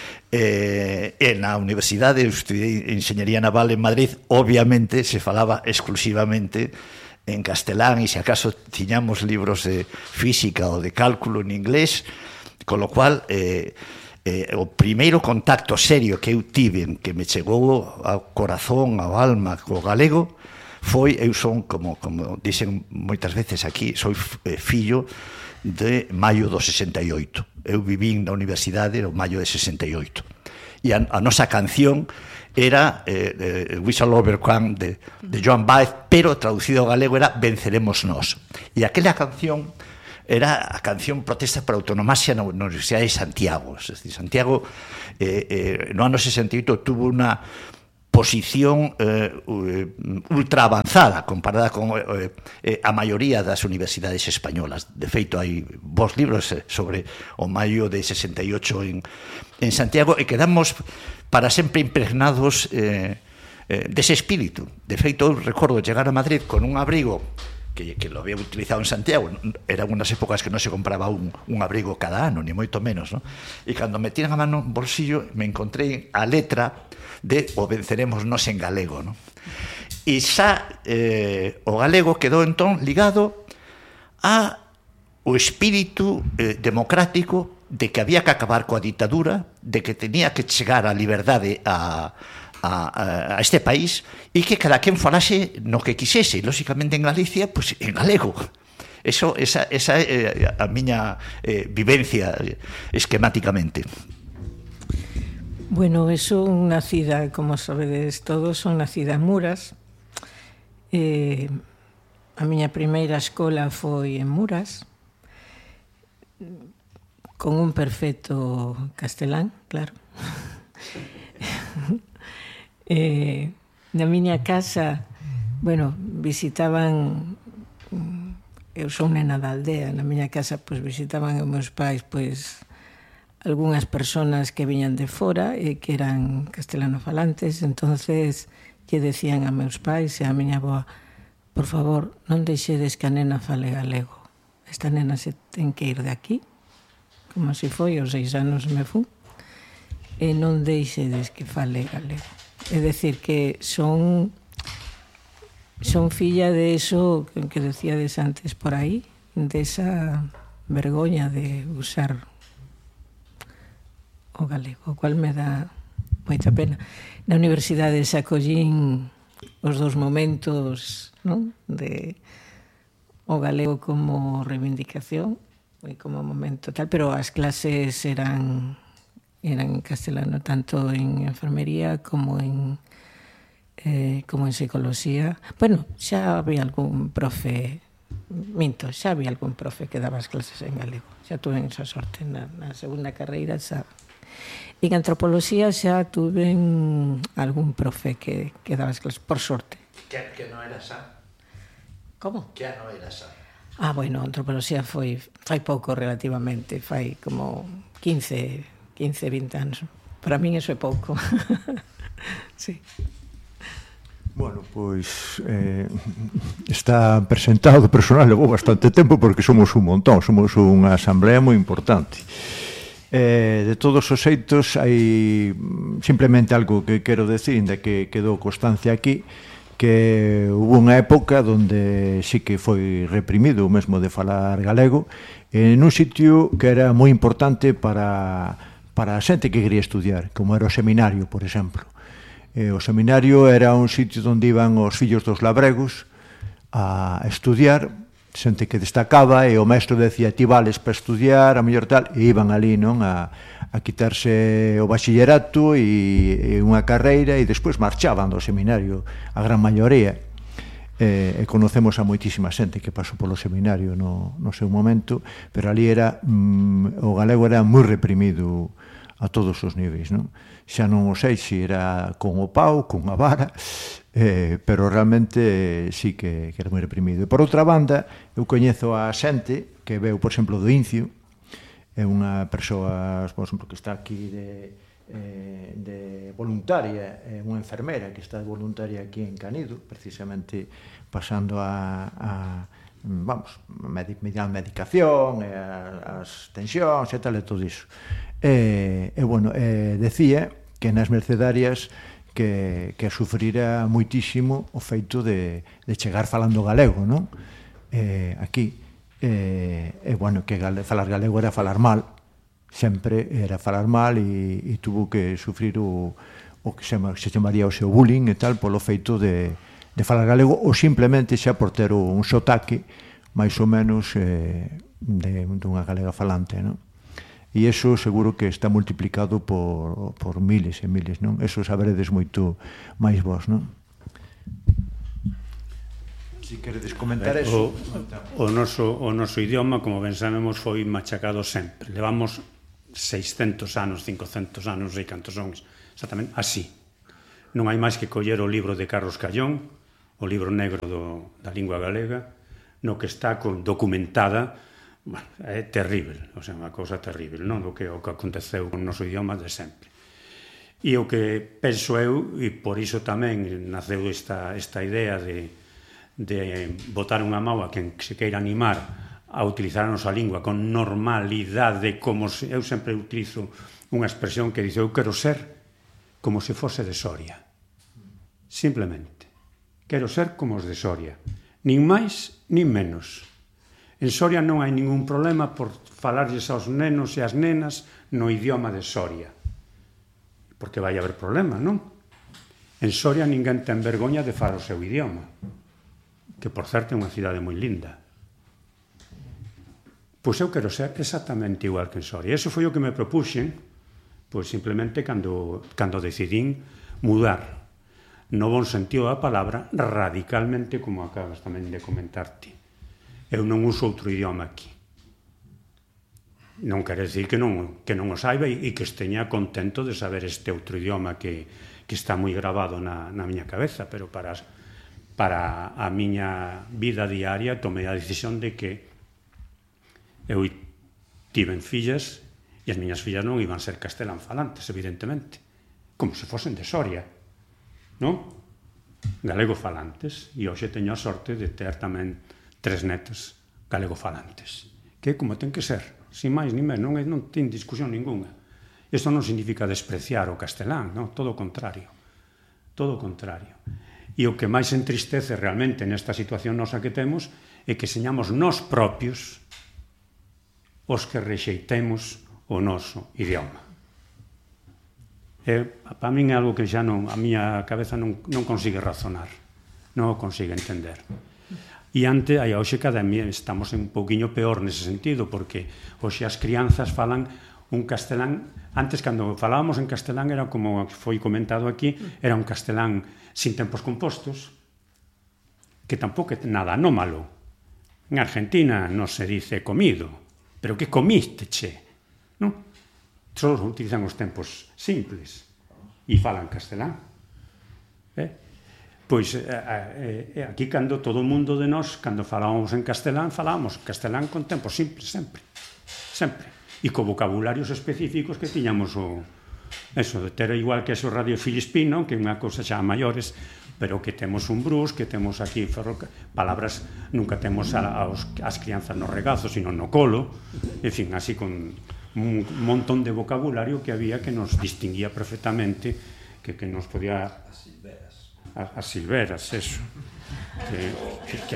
eh, e na universidade, eu estudiei Enxeñería Naval en Madrid, obviamente se falaba exclusivamente en castelán, e se acaso tiñamos libros de física ou de cálculo en inglés, con lo cual... Eh, Eh, o primeiro contacto serio que eu tive, que me chegou ao corazón, ao alma, co galego, foi, eu son, como, como dicen moitas veces aquí, soy eh, fillo de maio do sesenta e oito. Eu vivín na universidade no maio de sesenta e oito. E a, a nosa canción era eh, eh, Whistle Over Quan de, de Joan Baez, pero traducido ao galego era Venceremos Nós. E aquela canción era a canción protesta por autonomasia na Universidade de Santiago. Es decir, Santiago eh, eh, no ano sesenta e oito tuvo unha posición eh, ultra avanzada comparada con eh, eh, a maioría das universidades españolas. De feito, hai vos libros sobre o maio de sesenta e oito en, en Santiago e quedamos para sempre impregnados eh, eh, dese espírito. De feito, eu recordo chegar a Madrid con un abrigo que, que lo había utilizado en Santiago. Eran unas épocas que no se compraba un, un abrigo cada ano, ni moito menos, ¿no? E cando me tiran a mano en bolsillo me encontrei a letra de O venceremos nos en galego, ¿no? E xa eh, o galego quedou entón ligado a o espírito eh, democrático de que había que acabar coa ditadura, de que tenía que chegar a liberdade a, a, a este país e que cada quen falase no que quixese, lóxicamente en Galicia, pues en galego. Eso, esa, esa é eh, a miña eh, vivencia esquemáticamente. Bueno, eso nacida, como sabedes todos, son nacida en Muras. Eh, a miña primeira escola foi en Muras, con un perfecto castelán, claro. eh, na miña casa, bueno, visitaban, eu son nena da aldea, na miña casa pois visitaban os meus pais pois algunhas persoas que viñan de fora e que eran castelanofalantes, entonces lle decían a meus pais e a miña avoa: por favor, non deixedes que a nena fale galego, esta nena se ten que ir de aquí, como se foi, aos seis anos me fui, e non deixedes que fale galego. É dicir, que son son filla de eso que decíades antes por aí, de esa vergoña de usar o galego, o cual me dá moita pena. Na universidade se acollín os dos momentos, non? De o galego como reivindicación e como momento tal, pero as clases eran eran en castelano, tanto en enfermería como en eh, como en psicología. Bueno, xa había algún profe, minto, xa había algún profe que daba as clases en galego. Xa tuve esa sorte na, na segunda carreira, xa. En antropoloxía xa tuve algún profe que, que daba as clases, por sorte. Que, que non era xa? Como? Que non era xa? Ah, bueno, antropoloxía foi fai pouco relativamente, fai como quince, vinte anos. Para min eso é pouco. Sí. Bueno, pois eh, está presentado o personal, levou bastante tempo porque somos un montón, somos unha asamblea moi importante. Eh, de todos os xeitos, hai simplemente algo que quero decir, inda que quedou constancia aquí, que hubo unha época onde sí que foi reprimido o mesmo de falar galego en un sitio que era moi importante para, para a xente que quería estudiar, como era o seminario, por exemplo. Eh, o seminario era un sitio onde iban os fillos dos labregos a estudiar, xente que destacaba, e o mestre decía: ti vales para estudiar, a mellor tal, e iban ali, non, a, a quitarse o bachillerato e, e unha carreira, e despois marchaban do seminario, a gran maioría. Eh, e conocemos a moitísima xente que pasou polo seminario no, no seu momento, pero ali era, mm, o galego era moi reprimido a todos os niveis, non? Xa non o sei se era con o pau, con a vara, eh, pero realmente eh, sí que, que era moi reprimido. E por outra banda, eu coñezo a xente que veu, por exemplo, do Incio, é unha persoa, por exemplo, que está aquí de, eh, de voluntaria, é unha enfermera que está de voluntaria aquí en Canido, precisamente pasando a, a vamos, medic, medicación, e a, as tensións e tal e todo iso. E, e bueno, e decía que nas mercedarias que, que sufrira moitísimo o feito de, de chegar falando galego, non? Eh, aquí. E, e bueno, que gale, falar galego era falar mal, sempre era falar mal, e, e tuvo que sufrir o, o que se, se chamaría o seu bullying e tal, polo feito de, de falar galego, ou simplemente xa por ter un sotaque máis ou menos eh, de, de unha galega falante, non? E iso seguro que está multiplicado por, por miles e miles, non? Eso saberedes moito máis vos, non? Si queredes comentar eso. O, o, noso, o noso idioma, como ben sabemos, foi machacado sempre. Levamos seiscentos anos, cincocentos anos, e cantos son exactamente así. Non hai máis que coller o libro de Carlos Callón, o libro negro do, da lingua galega, no que está con, documentada. Bueno, é terrible, o sea, unha cousa terrible, non? O que, o que aconteceu con o noso idioma de sempre. E o que penso eu, e por iso tamén naceu esta, esta idea de, de botar unha mau a quen se queira animar a utilizar a nosa lingua con normalidade, como se, eu sempre utilizo unha expresión que dice eu quero ser como se fose de Soria. Simplemente. Quero ser como os de Soria. Nin máis, nin menos. En Soria non hai ningún problema por falarlles aos nenos e as nenas no idioma de Soria. Porque vai haber problema, non? En Soria ninguén ten vergoña de falar o seu idioma. Que, por certo, é unha cidade moi linda. Pois eu quero ser exactamente igual que en Soria. Eso foi o que me propuxen, pois simplemente cando, cando decidín mudar, no bon sentido da palabra, radicalmente, como acabas tamén de comentarte. Eu non uso outro idioma aquí. Non quere decir que non, que non o saiba e, e que esteña contento de saber este outro idioma que, que está moi grabado na, na miña cabeza, pero para, para a miña vida diaria tomei a decisión de que eu tiven fillas e as miñas fillas non iban ser castelán falantes, evidentemente, como se fosen de Soria, non? Galego falantes, e hoxe teño a sorte de ter tamén tres netas galego falantes, que como ten que ser, sin máis ni menos, non, non ten discusión ninguna. Isto non significa despreciar o castelán, non? Todo o contrario, todo o contrario. E o que máis entristece realmente nesta situación nosa que temos é que señamos nós propios os que rexeitemos o noso idioma. É, para min é algo que xa non, a miña cabeza non, non consigue razonar, non o consigue entender. E ante, aí hoxe cada día estamos un pouquiño peor nese sentido, porque hoxe as crianzas falan un castelán, antes cando falábamos en castelán era como foi comentado aquí, era un castelán sin tempos compostos, que tampouco é nada anómalo. En Argentina non se dice comido, pero que comiste, che? Non? Só utilizan os tempos simples e falan castelán. Eh? Pois eh, eh, aquí cando todo o mundo de nós, cando falábamos en castelán, falábamos castelán con tempos simples, sempre. Sempre. E co vocabularios específicos que tiñamos o... Eso, de ter igual que eso Radio Filispino, que é unha cousa xa maiores, pero que temos un brus, que temos aquí ferroca, palabras, nunca temos a, aos, as crianzas no regazo, sino no colo, en fin, así con un montón de vocabulario que había que nos distinguía perfectamente, que, que nos podía... As silveras. As, as silveras, eso. Que, que,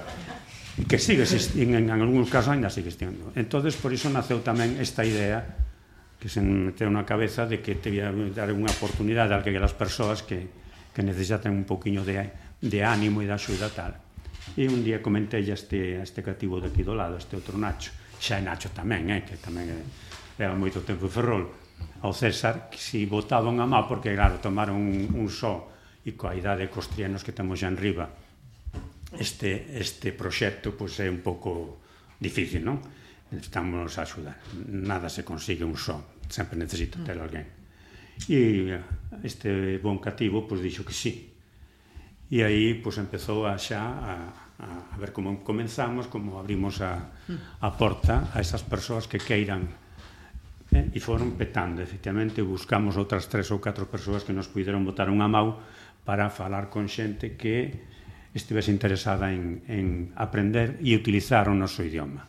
que sigue existindo, en, en algúns casos ainda sigue existindo. Entonces, por iso naceu tamén esta idea que se meteu na cabeza de que te ia dar unha oportunidade a aquelas persoas que, que necesitan un poquinho de, de ánimo e de axuda tal. E un día comentei a este, a este cativo de aquí do lado, este outro Nacho, xa é Nacho tamén, eh, que tamén leva moito tempo en Ferrol, ao César, que si botaban a má, porque claro, tomaron un, un só, e coa idade cos trianos que temos xa en riba, este, este proxecto pois, é un pouco difícil, non? Necesitamos axudar. Nada se consigue un só, sempre necesita ter alguén. E este bon cativo pois, dixo que sí. E aí pois, empezou a xa a, a ver como comenzamos, como abrimos a, a porta a esas persoas que queiran. Eh? E foron petando, efectivamente, buscamos outras tres ou catro persoas que nos puderon botar unha mau para falar con xente que estivese interesada en, en aprender e utilizar o noso idioma.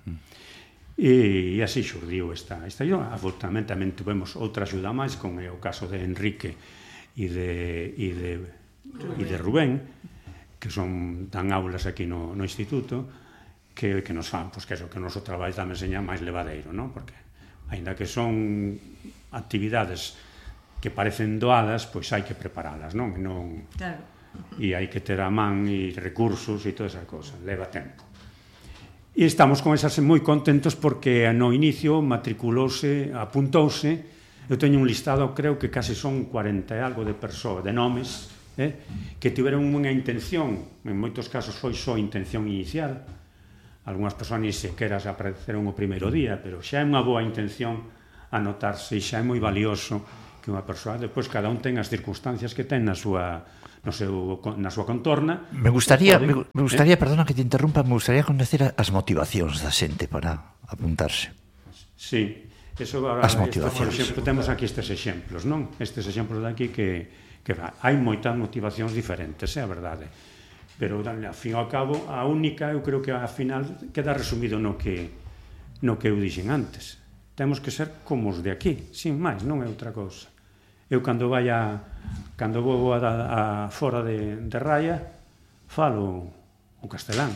E, e así xurdiu esta, esta idioma. Afortunadamente tamén tuvemos outra axuda máis, con o caso de Enrique e de, e de, e de Rubén, que son dan aulas aquí no, no instituto, que, que nos fan, pois que eso, que o noso traballo tamén seña máis levadeiro, non? Porque, aínda que son actividades que parecen doadas, pois hai que preparalas, non? non Claro. E hai que ter a man e recursos e toda esa cosa, leva tempo. E estamos con esas moi contentos porque no inicio matriculouse, apuntouse, eu teño un listado, creo que case son cuarenta e algo de persoas, de nomes, eh, que tiveron unha intención, en moitos casos foi só intención inicial, algunhas persoas ni sequera se apareceron o primeiro día, pero xa é unha boa intención anotarse e xa é moi valioso que unha persoa, despois cada un ten as circunstancias que ten na súa no seu, na súa contorna. Me gustaría, pode, me gustaría, eh? perdona que te interrumpa, me gustaría conocer as motivacións da xente para apuntarse. Sí, eso agora, as motivacións. Esto, por exemplo, temos aquí estes exemplos, non? Estes exemplos de aquí que, que hai moitas motivacións diferentes, é a verdade. pero ao fin e ao cabo a única, eu creo que ao final queda resumido no que no que eu dixen antes. Temos que ser como os de aquí, sin máis, non é outra cousa. Eu cando vai a cando vou a, a fora de, de Raya falo o castelán.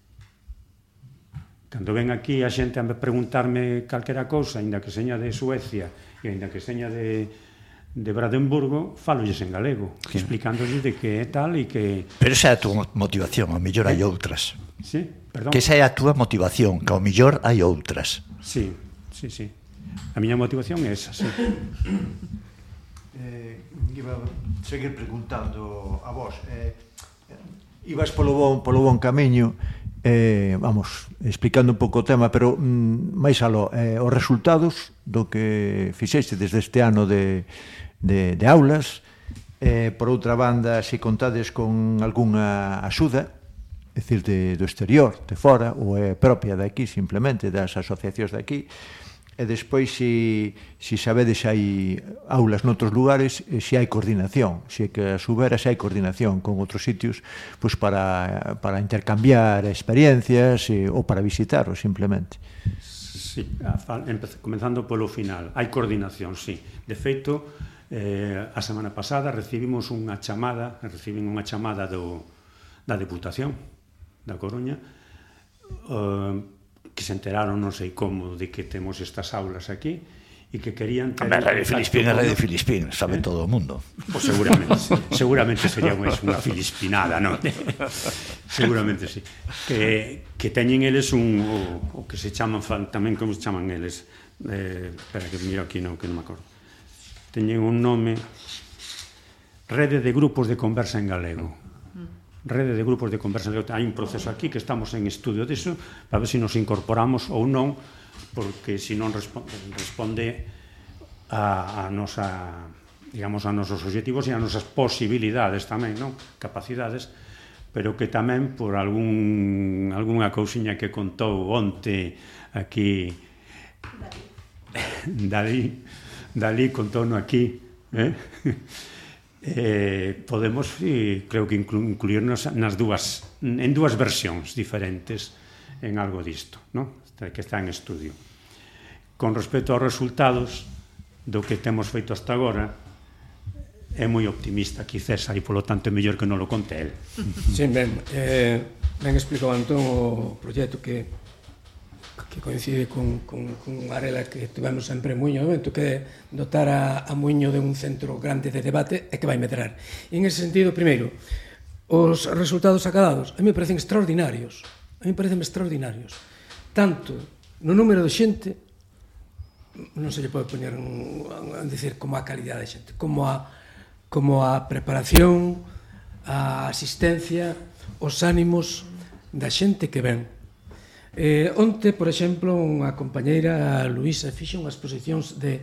Cando ven aquí a xente a preguntarme calquera cousa, ainda que seña de Suecia e ainda que seña de, de Brandenburgo, falolles en galego, sí, explicándoles de que é tal e que... Pero esa é a túa motivación, ao mellor hai outras. Sí, perdón. Que esa é a túa motivación, que ao mellor hai outras. Sí, sí, sí. A miña motivación é esa, sí. Eh, iba a seguir preguntando a vos. Eh, ibas polo bon, polo bon camiño, eh, vamos, explicando un pouco o tema, pero mm, máis aló, eh, os resultados do que fixeste desde este ano de, de, de aulas, eh, por outra banda, se contades con algunha axuda, é dicir, de, do exterior, de fora, ou é propia de aquí, simplemente, das asociacións de aquí, e despois se si, si sabedes se hai aulas noutros lugares, se hai coordinación, se que a subera se hai coordinación con outros sitios, pois para, para intercambiar experiencias e, ou para visitaros simplemente. Sí, comenzando polo final, hai coordinación, sí. De feito, eh, a semana pasada recibimos unha chamada, recibimos unha chamada do, da Deputación da Coruña, eh, que se enteraron, non sei como, de que temos estas aulas aquí e que querían ter... A Radio Filispín é Radio Filispín, sabe todo o mundo. Pois seguramente, seguramente sería unha filispinada, non? Seguramente sí. Que, que teñen eles un, o, o que se chaman, tamén como se chaman eles, eh, espera que miro aquí, non, que non me acordo. Teñen un nome, Rede de Grupos de Conversa en Galego. Rede de grupos de conversa. Hai un proceso aquí que estamos en estudio disso para ver se nos incorporamos ou non, porque se non responde, responde a, a nosa, digamos, a nosos objetivos e a nosas posibilidades tamén, non? Capacidades, pero que tamén por algún algunha cousiña que contou onte aquí Dalí, Dalí contouno aquí, eh? Eh, podemos, e creo que incluirnos nas dúas, en dúas versións diferentes en algo disto, no? Que está en estudio. Con respecto aos resultados do que temos feito hasta agora, é moi optimista aquí César, e polo tanto é mellor que non lo conte el. Sí, ben, eh, ben explicou Antón o proxecto que que coincide con, con, con unha arela que tivemos sempre en Muiño, evento que é dotar a, a Muiño de un centro grande de debate e que vai medrar. E en ese sentido, primeiro, os resultados acadados a mí me parecen extraordinarios, a mí me parecen extraordinarios, tanto no número de xente, non se lle pode poñer a decir como a calidade de xente, como a, como a preparación, a asistencia, os ánimos da xente que ven. Eh, onte, por exemplo, unha compañeira, Luísa, fixe unhas exposicións de,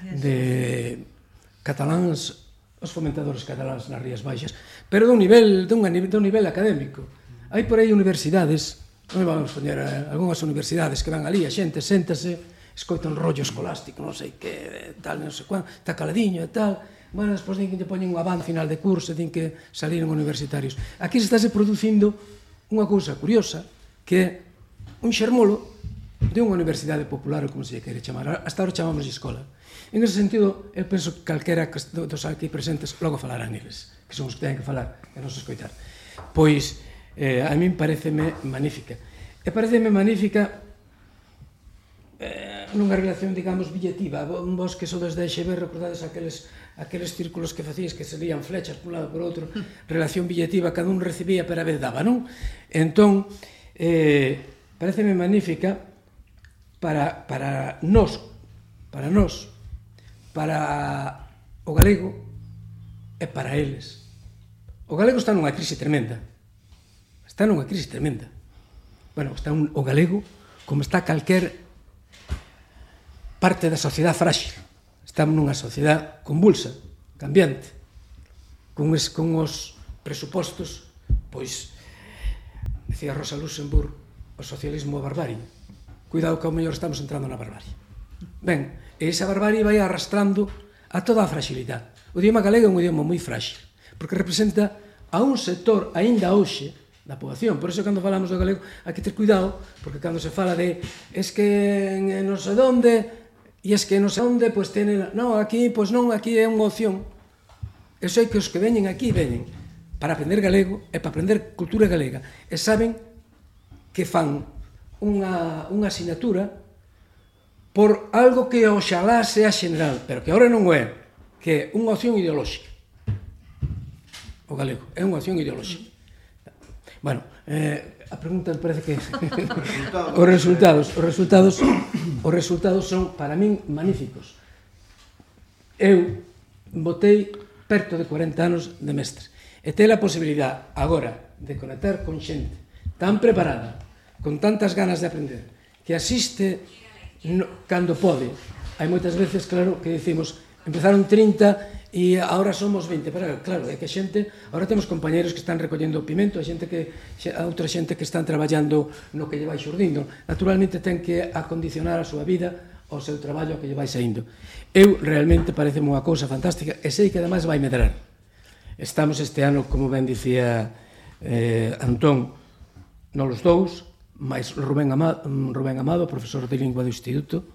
de cataláns, os fomentadores cataláns nas Rías Baixas, pero dun nivel, dun, dun nivel académico. Hai por aí universidades, non vamos poñer algunhas universidades que van ali, a xente séntase, escoita un rollo escolástico, non sei que, tal, non sei cuán, está caladiño e tal, bueno, despois din que lle poñen un aván final de curso, din que saliron universitarios. Aquí se estáse producindo unha cousa curiosa, que é un xermolo de unha universidade popular, ou como se lle quere chamar. Hasta ahora chamamos de escola. En ese sentido, eu penso que calquera dos aquí presentes logo falarán eles, que son os que teñen que falar e non se escoitar. Pois, eh, a min pareceme magnífica. E pareceme magnífica eh, nunha relación, digamos, billetiva. Vos que sodes de X B, recordades aqueles, aqueles círculos que facías que se lían flechas por un lado por outro, relación billetiva, cada un recibía pero a vez daba, non? Entón, eh, pareceme magnífica para, para nós, para nós, para o galego e para eles. O galego está nunha crise tremenda. Está nunha crise tremenda. Bueno, está un, o galego como está calquer parte da sociedade frágil. Estamos nunha sociedade convulsa, cambiante, con, es, con os presupostos, pois, decía Rosa Luxemburg, o socialismo a barbarie. Cuidado que ao mellor estamos entrando na barbarie. Ben, e esa barbarie vai arrastrando a toda a fragilidade. O idioma galego é un idioma moi frágil, porque representa a un sector aínda hoxe da poboación. Por iso, cando falamos do galego, hai que ter cuidado, porque cando se fala de es que en non sei onde, e es que non sei onde, pois tenen... Non, aquí, pois non, aquí é unha opción. Eu sei que os que veñen aquí, veñen para aprender galego e para aprender cultura galega. E saben que fan unha, unha asignatura por algo que oxalá sea general, pero que agora non é, que é unha opción ideolóxica. O galego é unha opción ideolóxica. Bueno, eh, a pregunta me parece que... os resultados, os resultados, os resultados son, para min, magníficos. Eu botei perto de cuarenta anos de mestre. E ter a posibilidade, agora, de conectar con xente tan preparada, con tantas ganas de aprender, que asiste no, cando pode. Hai moitas veces, claro, que dicimos, empezaron trinta e agora somos vinte, pero claro, é que a xente, agora temos compañeros que están recollendo o pimento, a xente que, a outra xente que están traballando no que lle vai xurdindo. Naturalmente ten que acondicionar a súa vida ao seu traballo que lle vai saindo. Eu realmente pareceme unha cousa fantástica e sei que ademais vai medrar. Estamos este ano, como ben dicía eh, Antón, nos dous, máis Rubén Amado, Rubén Amado, profesor de lingua do Instituto,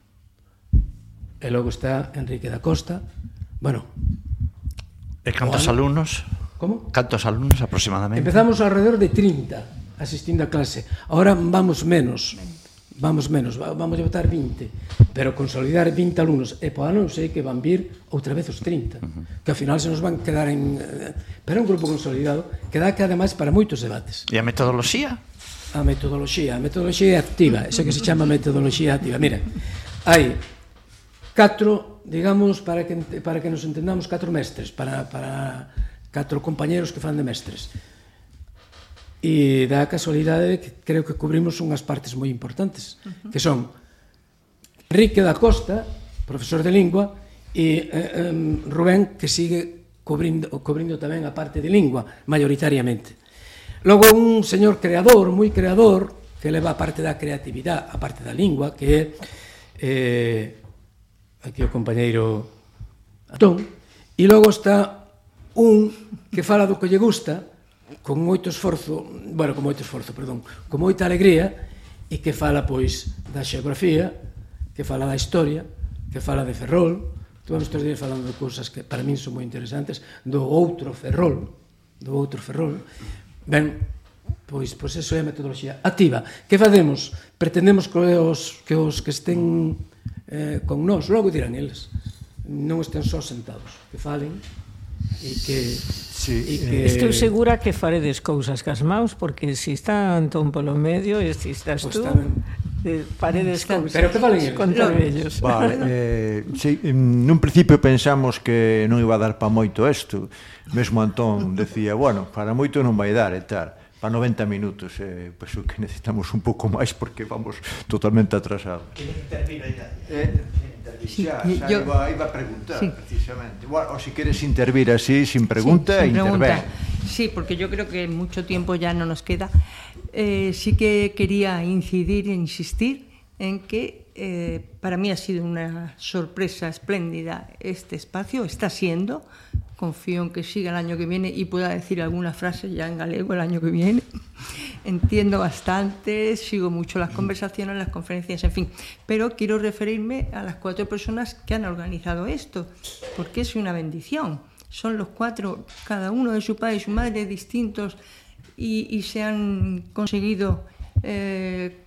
e logo está Enrique da Costa. Bueno. E cantos alumnos? Como? Cantos alumnos aproximadamente? Empezamos alrededor de trinta asistindo a clase. Ahora vamos menos. Vamos menos, vamos a botar vinte, pero consolidar vinte alumnos e po ano sei que van vir outra vez os trinta, que ao final se nos van quedar en... Pero é un grupo consolidado que dá que ademais para moitos debates. E a metodoloxía? A metodoloxía, a metodoloxía é activa, esa que se chama metodoloxía activa. Mira, hai catro, digamos, para que, para que nos entendamos, catro mestres, para, para catro compañeros que fan de mestres. E dá a casualidade de que creo que cubrimos unhas partes moi importantes, que son Enrique da Costa, profesor de lingua, e eh, Rubén, que sigue cubrindo, cubrindo tamén a parte de lingua, maioritariamente. Logo, un señor creador, moi creador, que leva a parte da creatividade, a parte da lingua, que é eh, aquí o compañeiro Antón, e logo está un que fala do que lle gusta, con moito esforzo, bueno, con moito esforzo, perdón, con moita alegría, e que fala, pois, da xeografía, que fala da historia, que fala de Ferrol. Estuvamos estes días falando de cousas que para min son moi interesantes, do outro Ferrol, do outro Ferrol. Ben, pois, pois eso é a metodoloxía activa. Que facemos? Pretendemos que os que, os que estén eh, con nós, logo dirán eles, non estén só sentados, que falen, e que, sí, e que... Estou segura que faredes cousas cas maus, porque se está Antón polo medio e se estás tú, eh, faredes cousas. Pero que valen eles? Contra ellos. Vale, eh, sí, nun principio pensamos que non iba a dar pa moito isto. Mesmo Antón decía, bueno, para moito non vai dar e tal. Para noventa minutos, eh, pois o que necesitamos un pouco máis porque vamos totalmente atrasados. Eh, Xa, xa yo, iba, iba a preguntar, sí. Precisamente. Bueno, o si queres intervir así, sin pregunta, sí, sin interven. Pregunta. Sí, porque yo creo que mucho tiempo ya no nos queda. Eh, sí que quería incidir e insistir en que eh, para mí ha sido una sorpresa espléndida este espacio, está siendo. Confío en que siga el año que viene y pueda decir alguna frase ya en galego el año que viene. Entiendo bastante, sigo mucho las conversaciones, las conferencias, en fin. Pero quiero referirme a las cuatro personas que han organizado esto, porque es una bendición. Son los cuatro, cada uno de su padre y su madre, distintos, y, y se han conseguido eh,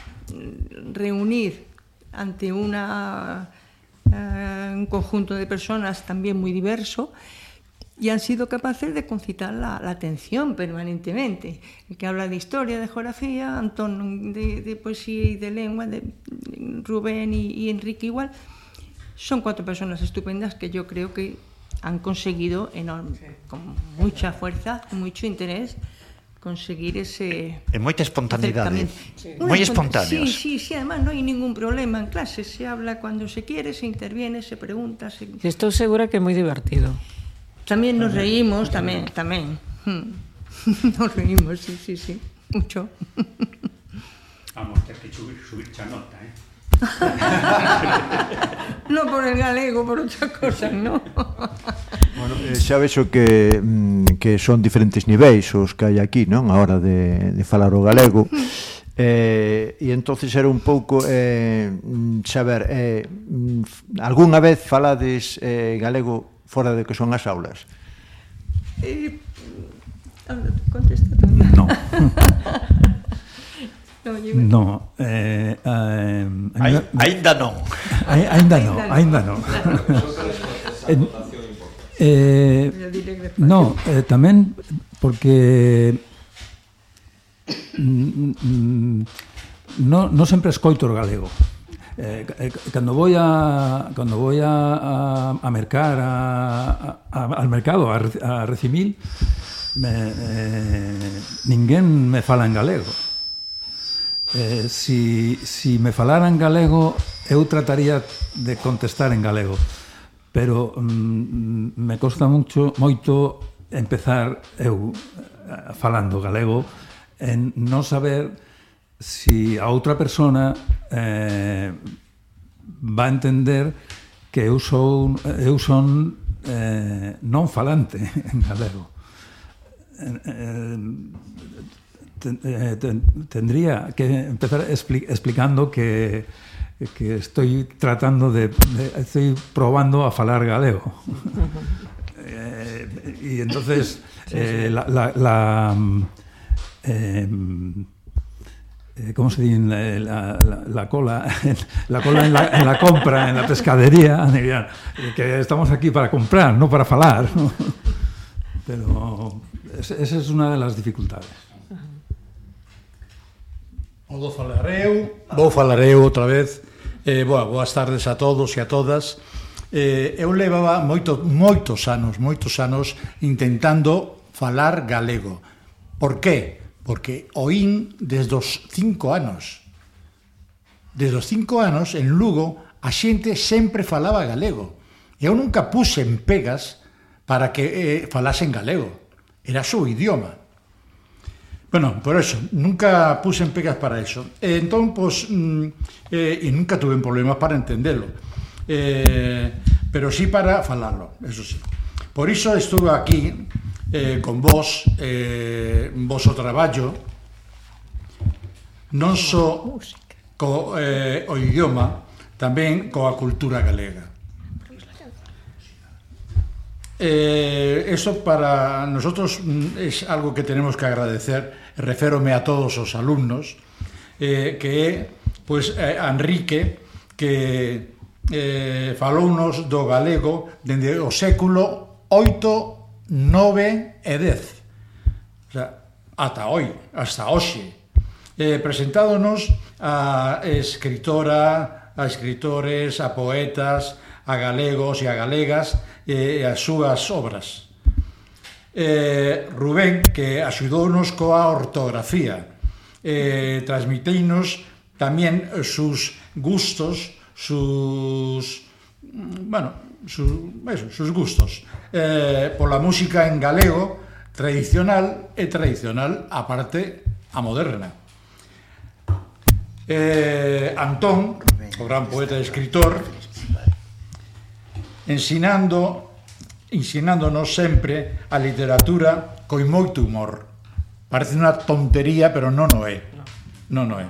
reunir ante una, uh, un conjunto de personas también muy diverso, y han sido capaces de concitar la, la atención permanentemente. El que habla de historia, de geografía, Antón de, de poesía y de lengua, de Rubén y, y Enrique igual. Son cuatro personas estupendas que yo creo que han conseguido enorme, con mucha fuerza, con mucho interés, conseguir ese... E moita espontaneidade. Sí. Moi espontáneos. Sí, sí, sí, además no hay ningún problema en clase. Se habla cuando se quiere, se interviene, se pregunta. Se... Estou segura que é moi divertido. También nos reímos, tamén, tamén. Nos reímos, sí, sí, sí, mucho. Vamos a ter que subir, subir cha nota, eh? No por el galego, por otras cosas, ¿no? Bueno, eh, xa vexo que, mm, que son diferentes niveis os que hai aquí, non? A hora de, de falar o galego. Eh, e entonces era un pouco eh, saber, eh, algunha vez falades eh, galego fora de que son as aulas? Eh, contesta tú. No. No, no eh, eh, Ainda non. Ainda non, ainda non. Eh, no, eh, tamén porque mm, no, no sempre escoito o galego. Eh, eh, cando voy a cando voy a, a, a mercar a, a, al mercado a, a Recimil me, eh, ninguén me fala en galego. Eh, si, si me falara en galego eu trataría de contestar en galego, pero mm, me costa mucho moito empezar eu falando galego en non saber si a outra persona eh, va a entender que eu son eu son eh, non falante en galego. Eh, ten, eh, ten, tendría que empezar expli explicando que que estoy tratando de, de estoy probando a falar galego. eh, y entonces eh, la, la, la eh, ¿cómo se dice? La, la, la cola la cola en la, en la compra, en la pescadería, que estamos aquí para comprar, no para falar, ¿no? Pero esa es una de las dificultades. O do falareu, vou falareu outra vez. Eh, boa, boas tardes a todos e a todas. Eh, eu levaba moito, moitos anos, moitos anos intentando falar galego. Por qué? Porque oín desde os cinco anos. Desde os cinco anos, en Lugo, a xente sempre falaba galego. Eu nunca puse en pegas para que eh, falasen galego. Era su idioma. Bueno, por eso, nunca puse en pegas para eso. Eh, entón, pues, mm, eh, y nunca tuve un problema para entenderlo. Eh, pero sí para falarlo, eso sí. Por iso estuve aquí eh, con vos, eh, vos o traballo, non só co eh, o idioma, tamén coa cultura galega. Eh, eso para nosotros es algo que tenemos que agradecer. Reférome a todos os alumnos, eh, que é pues, eh, a Enrique, que eh, falounos do galego dende o século oito, nove e dez, o sea, ata hoi, hasta hoxe, eh, presentádonos a escritora, a escritores, a poetas, a galegos e a galegas e as súas obras. Eh, Rubén, que axudounos coa ortografía, eh, transmiteinos tamén sus gustos, sus, bueno, sus, eso, sus gustos, eh, pola música en galego tradicional e tradicional, aparte a moderna. Eh, Antón, o gran poeta e escritor, ensinando ensinándonos sempre a literatura coi moito humor. Parece unha tontería, pero non o é. Non o é.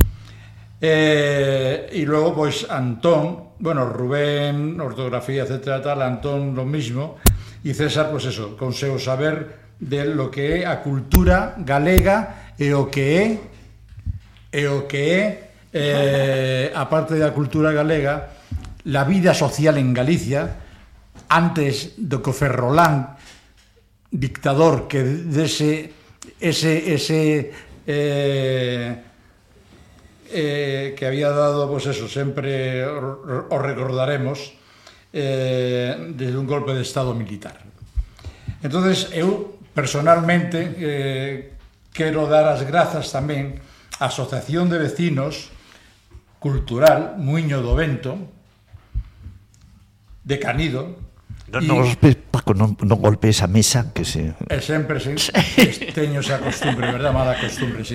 Eh, e logo, pois, Antón, bueno, Rubén, ortografía, etcétera, tal, Antón, lo mismo, e César, pois eso, con seu saber de lo que é a cultura galega e o que é e o que é eh, a parte da cultura galega, la vida social en Galicia, antes do que o Ferrolán, dictador que dese ese, ese eh, eh, que había dado, pues eso, sempre o recordaremos, eh, desde un golpe de estado militar. Entonces, eu personalmente eh, quero dar as grazas tamén á Asociación de Vecinos Cultural Muiño do Vento de Canido. Non, non, Paco, non, non golpees a mesa que se... E sempre se, teño esa costumbre, verdad, mala costumbre, sí.